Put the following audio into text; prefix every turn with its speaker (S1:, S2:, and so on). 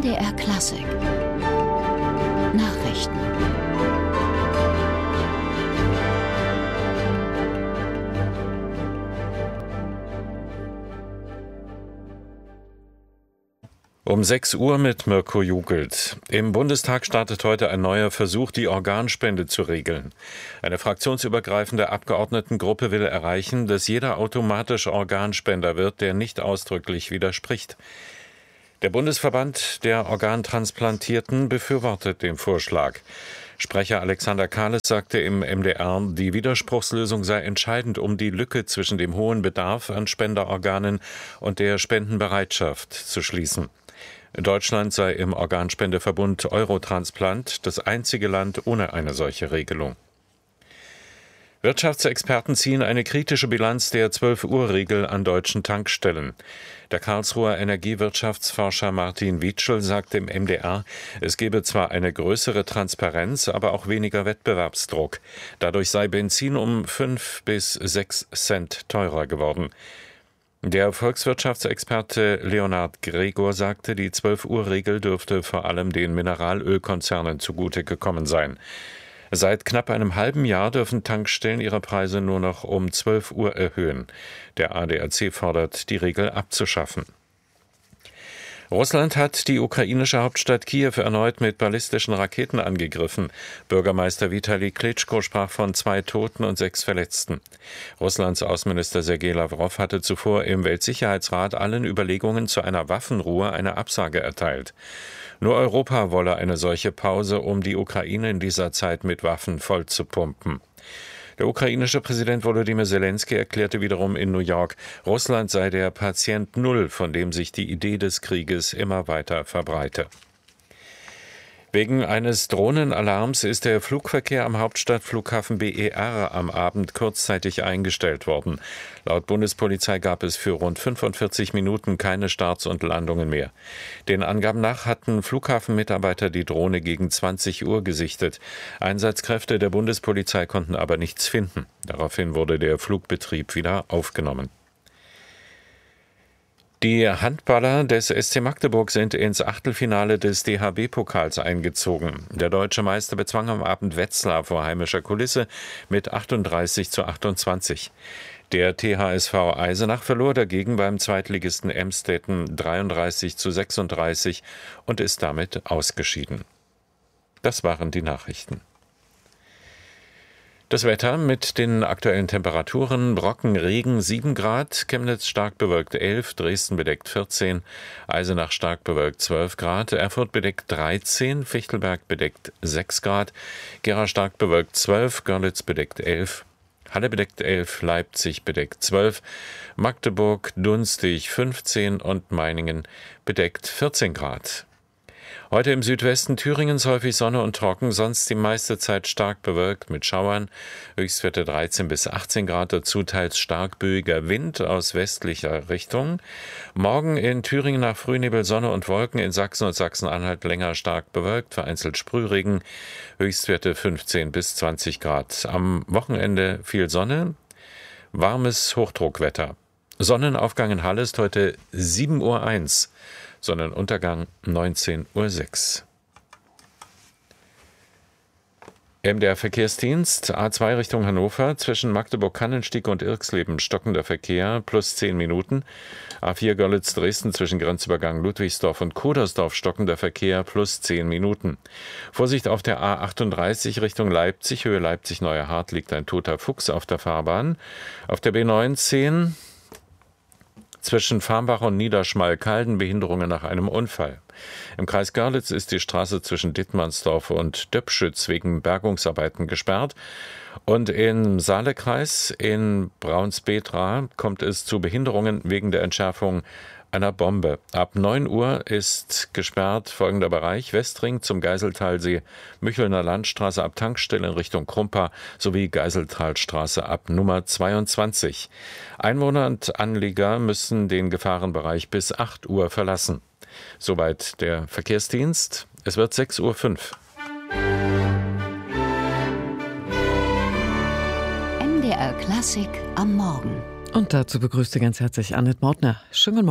S1: MDR Klassik Nachrichten.
S2: Um 6 Uhr mit Mirko Jugelt. Im Bundestag startet heute ein neuer Versuch, die Organspende zu regeln. Eine fraktionsübergreifende Abgeordnetengruppe will erreichen, dass jeder automatisch Organspender wird, der nicht ausdrücklich widerspricht. Der Bundesverband der Organtransplantierten befürwortet den Vorschlag. Sprecher Alexander Kahles sagte im MDR, die Widerspruchslösung sei entscheidend, um die Lücke zwischen dem hohen Bedarf an Spenderorganen und der Spendenbereitschaft zu schließen. Deutschland sei im Organspendeverbund Eurotransplant das einzige Land ohne eine solche Regelung. Wirtschaftsexperten ziehen eine kritische Bilanz der 12-Uhr-Regel an deutschen Tankstellen. Der Karlsruher Energiewirtschaftsforscher Martin Wietschel sagte im MDR, es gebe zwar eine größere Transparenz, aber auch weniger Wettbewerbsdruck. Dadurch sei Benzin um 5 bis 6 Cent teurer geworden. Der Volkswirtschaftsexperte Leonhard Gregor sagte, die 12-Uhr-Regel dürfte vor allem den Mineralölkonzernen zugute gekommen sein. Seit knapp einem halben Jahr dürfen Tankstellen ihre Preise nur noch um 12 Uhr erhöhen. Der ADAC fordert, die Regel abzuschaffen. Russland hat die ukrainische Hauptstadt Kiew erneut mit ballistischen Raketen angegriffen. Bürgermeister Vitali Klitschko sprach von 2 Toten und 6 Verletzten. Russlands Außenminister Sergei Lawrow hatte zuvor im Weltsicherheitsrat allen Überlegungen zu einer Waffenruhe eine Absage erteilt. Nur Europa wolle eine solche Pause, um die Ukraine in dieser Zeit mit Waffen vollzupumpen. Der ukrainische Präsident Volodymyr Zelensky erklärte wiederum in New York, Russland sei der Patient Null, von dem sich die Idee des Krieges immer weiter verbreite. Wegen eines Drohnenalarms ist der Flugverkehr am Hauptstadtflughafen BER am Abend kurzzeitig eingestellt worden. Laut Bundespolizei gab es für rund 45 Minuten keine Starts und Landungen mehr. Den Angaben nach hatten Flughafenmitarbeiter die Drohne gegen 20 Uhr gesichtet. Einsatzkräfte der Bundespolizei konnten aber nichts finden. Daraufhin wurde der Flugbetrieb wieder aufgenommen. Die Handballer des SC Magdeburg sind ins Achtelfinale des DHB-Pokals eingezogen. Der deutsche Meister bezwang am Abend Wetzlar vor heimischer Kulisse mit 38:28. Der THSV Eisenach verlor dagegen beim Zweitligisten Emstetten 33:36 und ist damit ausgeschieden. Das waren die Nachrichten. Das Wetter mit den aktuellen Temperaturen: Brocken, Regen 7 Grad, Chemnitz stark bewölkt 11, Dresden bedeckt 14, Eisenach stark bewölkt 12 Grad, Erfurt bedeckt 13, Fichtelberg bedeckt 6 Grad, Gera stark bewölkt 12, Görlitz bedeckt 11, Halle bedeckt 11, Leipzig bedeckt 12, Magdeburg dunstig 15 und Meiningen bedeckt 14 Grad. Heute im Südwesten Thüringens häufig Sonne und trocken, sonst die meiste Zeit stark bewölkt mit Schauern. Höchstwerte 13 bis 18 Grad, dazu teils stark böiger Wind aus westlicher Richtung. Morgen in Thüringen nach Frühnebel Sonne und Wolken, in Sachsen und Sachsen-Anhalt länger stark bewölkt, vereinzelt Sprühregen. Höchstwerte 15 bis 20 Grad. Am Wochenende viel Sonne, warmes Hochdruckwetter. Sonnenaufgang in Halle ist heute 7:01 Uhr. Sonnenuntergang 19:06 Uhr. MDR Verkehrsdienst, A2 Richtung Hannover, zwischen Magdeburg-Kannenstieg und Irxleben stockender Verkehr, plus 10 Minuten. A4 Görlitz-Dresden zwischen Grenzübergang Ludwigsdorf und Kudersdorf stockender Verkehr, plus 10 Minuten. Vorsicht auf der A38 Richtung Leipzig, Höhe Leipzig-Neuer Hart liegt ein toter Fuchs auf der Fahrbahn. Auf der B19 zwischen Farmbach und Niederschmalkalden Behinderungen nach einem Unfall. Im Kreis Görlitz ist die Straße zwischen Dittmannsdorf und Döpschütz wegen Bergungsarbeiten gesperrt. Und im Saalekreis in Braunsbedra kommt es zu Behinderungen wegen der Entschärfung einer Bombe. Ab 9 Uhr ist gesperrt folgender Bereich: Westring zum Geiseltalsee, Müchelner Landstraße ab Tankstelle in Richtung Krumpa sowie Geiseltalstraße ab Nummer 22. Einwohner und Anlieger müssen den Gefahrenbereich bis 8 Uhr verlassen. Soweit der Verkehrsdienst. Es wird 6:05 Uhr.
S1: MDR Klassik am Morgen.
S3: Und dazu begrüßte ganz herzlich Annette Mautner. Schönen guten Morgen.